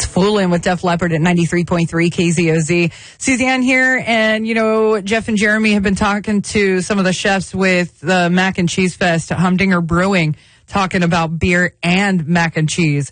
It's Foolin' with Def Leppard at 93.3 KZOZ. Suzanne here, and, Jeff and Jeremy have been talking to some of the chefs with the Mac and Cheese Fest at Humdinger Brewing, talking about beer and mac and cheese.